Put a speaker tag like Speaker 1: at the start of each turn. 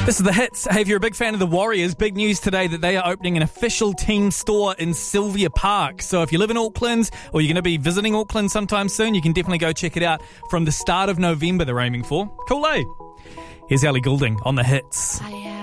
Speaker 1: This is The Hits. Hey, if you're a big fan of the Warriors, big news today that they are opening an official team store in Sylvia Park. So if you live in Auckland or you're going to be visiting Auckland sometime soon, you can definitely go check it out from the start of November they're aiming for. Cool, eh? Here's Ellie Goulding on The Hits.